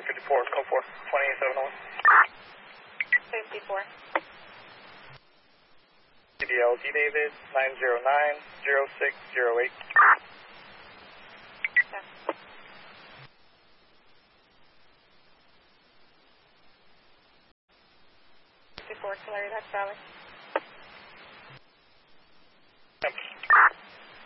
54, code 4, 2701. 54. CDL D David 909-0608. Yeah. 54, Tulare, that's Valley.